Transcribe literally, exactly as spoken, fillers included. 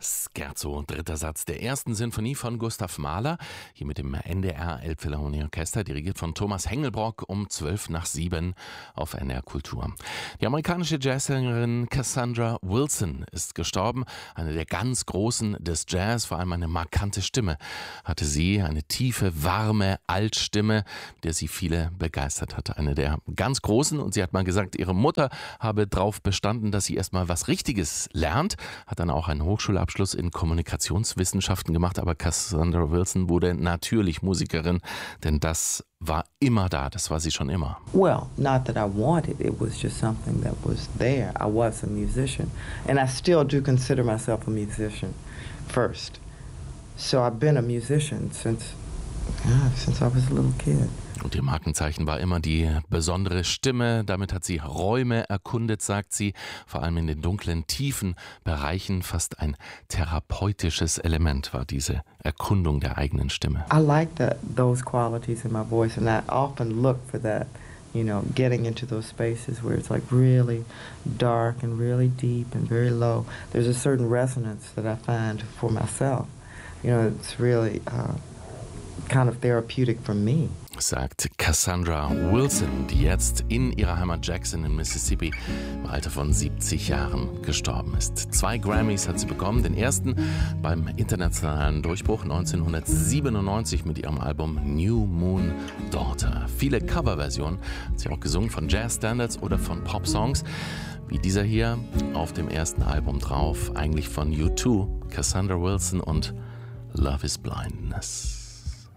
Scherzo, dritter Satz der ersten Sinfonie von Gustav Mahler, hier mit dem N D R Elbphilharmonieorchester, dirigiert von Thomas Hengelbrock um zwölf nach sieben auf N D R Kultur. Die amerikanische Jazzsängerin Cassandra Wilson ist gestorben, eine der ganz Großen des Jazz, vor allem eine markante Stimme hatte sie, eine tiefe, warme Altstimme, mit der sie viele begeistert hatte, eine der ganz Großen, und sie hat mal gesagt, ihre Mutter habe darauf bestanden, dass sie erstmal was Richtiges lernt, hat dann auch einen Hochschulabschluss in Kommunikationswissenschaften gemacht, aber Cassandra Wilson wurde natürlich Musikerin, denn das war immer da, das war sie schon immer. Well, not that I wanted, it was just something that was there. I was a musician, and I still do consider myself a musician first. So I've been a musician since, yeah, since I was a little kid. Und ihr Markenzeichen war immer die besondere Stimme. Damit hat sie Räume erkundet, sagt sie, vor allem in den dunklen, tiefen Bereichen. Fast ein therapeutisches Element war diese Erkundung der eigenen Stimme. I like that, those qualities in my voice, and I often look for that, you know, getting into those spaces where it's like really dark and really deep and very low. There's a certain resonance that I find for myself. You know, it's really uh, kind of therapeutic for me. Sagt Cassandra Wilson, die jetzt in ihrer Heimat Jackson in Mississippi im Alter von siebzig Jahren gestorben ist. Zwei Grammys hat sie bekommen, den ersten beim internationalen Durchbruch neunzehnhundertsiebenundneunzig mit ihrem Album New Moon Daughter. Viele Coverversionen hat sie auch gesungen von Jazz-Standards oder von Pop-Songs, wie dieser hier auf dem ersten Album drauf, eigentlich von U zwei, Cassandra Wilson und Love is Blindness.